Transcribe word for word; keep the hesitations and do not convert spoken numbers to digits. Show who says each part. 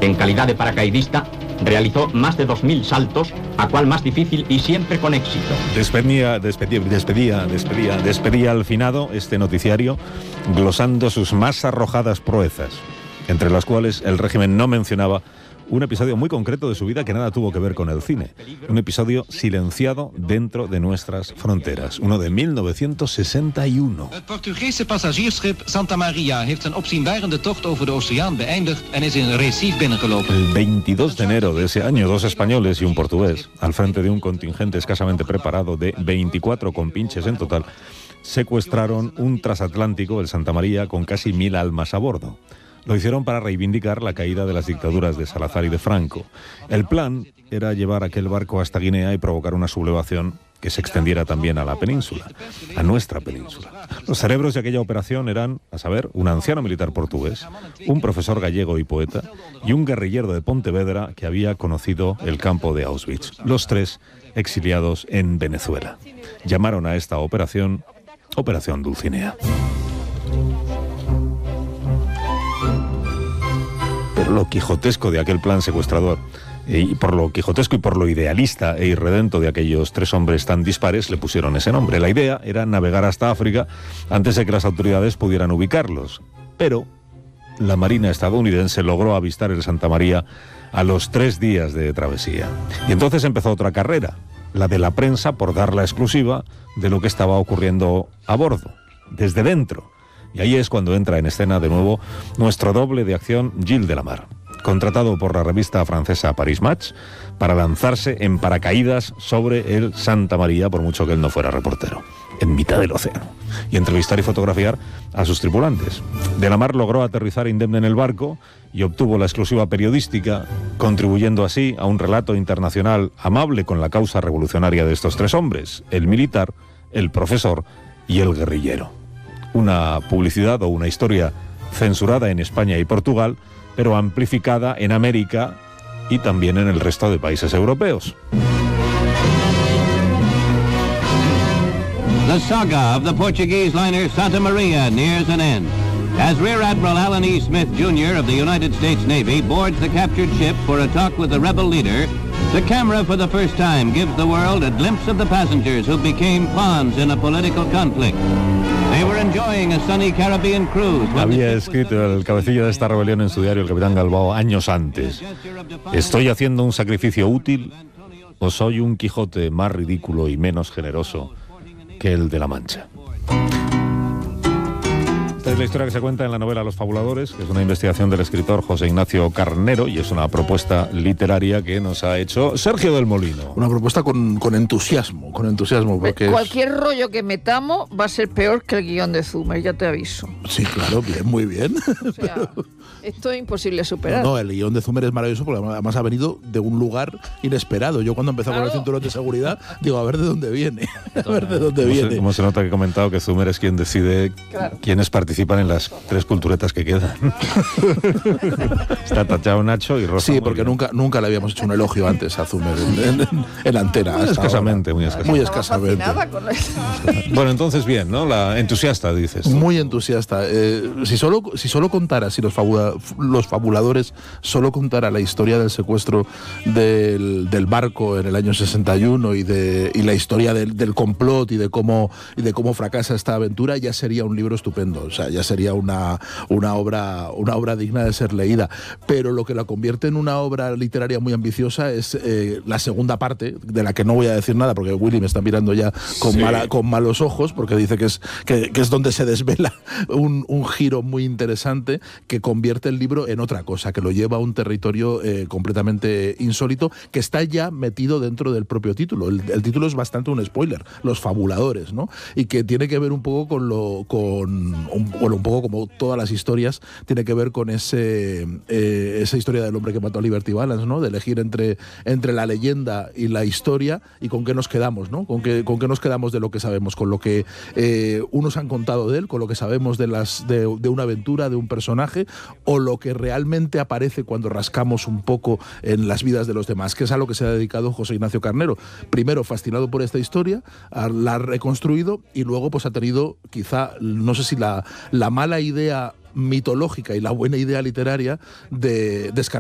Speaker 1: En calidad de paracaidista, realizó más de dos mil saltos, a cual más difícil y siempre con éxito.
Speaker 2: Despedía, despedía, despedía, despedía, despedía al finado este noticiario, glosando sus más arrojadas proezas, entre las cuales el régimen no mencionaba un episodio muy concreto de su vida que nada tuvo que ver con el cine. Un episodio silenciado dentro de nuestras fronteras. Uno de mil novecientos sesenta y uno.
Speaker 3: Het Portugese passagiersschip Santa Maria heeft zijn opzienbarende tocht over de oceaan beëindigd en is in Recife binnengelopen.
Speaker 2: El veintidós de enero de ese año, dos españoles y un portugués, al frente de un contingente escasamente preparado de veinticuatro compinches en total, secuestraron un transatlántico, el Santa María, con casi mil almas a bordo. Lo hicieron para reivindicar la caída de las dictaduras de Salazar y de Franco. El plan era llevar aquel barco hasta Guinea y provocar una sublevación que se extendiera también a la península, a nuestra península. Los cerebros de aquella operación eran, a saber, un anciano militar portugués, un profesor gallego y poeta, y un guerrillero de Pontevedra que había conocido el campo de Auschwitz. Los tres exiliados en Venezuela. Llamaron a esta operación Operación Dulcinea. Pero lo quijotesco de aquel plan secuestrador, y por lo quijotesco y por lo idealista e irredento de aquellos tres hombres tan dispares, le pusieron ese nombre. La idea era navegar hasta África antes de que las autoridades pudieran ubicarlos. Pero la Marina estadounidense logró avistar el Santa María a los tres días de travesía. Y entonces empezó otra carrera, la de la prensa por dar la exclusiva de lo que estaba ocurriendo a bordo, desde dentro. Y ahí es cuando entra en escena de nuevo nuestro doble de acción, Gilles Delamare, contratado por la revista francesa Paris Match para lanzarse en paracaídas sobre el Santa María, por mucho que él no fuera reportero, en mitad del océano, y entrevistar y fotografiar a sus tripulantes. Delamare logró aterrizar indemne en el barco y obtuvo la exclusiva periodística, contribuyendo así a un relato internacional amable con la causa revolucionaria de estos tres hombres, el militar, el profesor y el guerrillero. Una publicidad o una historia censurada en España y Portugal, pero amplificada en América y también en el resto de países europeos.
Speaker 4: The saga of the Portuguese liner Santa Maria nears an end. As Rear Admiral Alan E. Smith, Junior of the United States Navy boards the captured ship for a talk with the rebel leader, the camera for the first time gives the world a glimpse of the passengers who became pawns in a political conflict. They were enjoying a sunny Caribbean cruise.
Speaker 2: Había escrito el cabecilla de esta rebelión en su diario, el capitán Galbao, años antes. ¿Estoy haciendo un sacrificio útil o soy un Quijote más ridículo y menos generoso que el de la Mancha? Esta es la historia que se cuenta en la novela Los Fabuladores, que es una investigación del escritor José Ignacio Carnero, y es una propuesta literaria que nos ha hecho Sergio del Molino.
Speaker 5: Una propuesta con, con entusiasmo, con entusiasmo. Porque
Speaker 6: Cualquier
Speaker 5: es...
Speaker 6: rollo que metamos va a ser peor que el guión de Zumer, ya te aviso.
Speaker 5: Sí, claro, bien, muy bien.
Speaker 6: O sea, pero... esto es imposible superar.
Speaker 5: No, no, el guión de Zumer es maravilloso porque además ha venido de un lugar inesperado. Yo cuando empecé
Speaker 6: claro.
Speaker 5: con el cinturón de seguridad, digo, a ver de dónde viene. A ver de dónde
Speaker 2: ¿Cómo
Speaker 5: viene.
Speaker 2: Se, como se nota que he comentado que Zumer es quien decide claro. quiénes participan en las tres culturetas que quedan. Está tachado Nacho y Rosa.
Speaker 5: Sí, porque nunca, nunca le habíamos hecho un elogio antes a Zumer en, en, en antena.
Speaker 2: Muy escasamente, muy escasamente.
Speaker 5: Muy escasamente.
Speaker 6: Con eso.
Speaker 2: Bueno, entonces bien, ¿no? La entusiasta, dices.
Speaker 5: Muy entusiasta. Eh, si solo si solo contara, si los, fabula, los fabuladores solo contara la historia del secuestro del, del barco en el año sesenta y uno y de y la historia del, del complot y de cómo y de cómo fracasa esta aventura, ya sería un libro estupendo. O sea, ya sería una, una obra una obra digna de ser leída. Pero lo que la convierte en una obra literaria muy ambiciosa es eh, la segunda parte, de la que no voy a decir nada porque Willy me está mirando ya con, sí. mala, con malos ojos, porque dice que es, que, que es donde se desvela un, un giro muy interesante que convierte el libro en otra cosa, que lo lleva a un territorio eh, completamente insólito, que está ya metido dentro del propio título. El, el título es bastante un spoiler, Los Fabuladores, ¿no? Y que tiene que ver un poco con lo, con un, bueno, un poco como todas las historias, tiene que ver con ese eh, esa historia del hombre que mató a Liberty Balance, ¿no? De elegir entre, entre la leyenda y la historia, y con qué nos quedamos, ¿no? Con qué, con qué nos quedamos de lo que sabemos, con lo que eh, unos han contado de él, con lo que sabemos de, las, de, de una aventura, de un personaje, o lo que realmente aparece cuando rascamos un poco en las vidas de los demás, que es a lo que se ha dedicado José Ignacio Carnero. Primero fascinado por esta historia, la ha reconstruido y luego pues ha tenido quizá, no sé si la, la mala idea mitológica y la buena idea literaria de descargar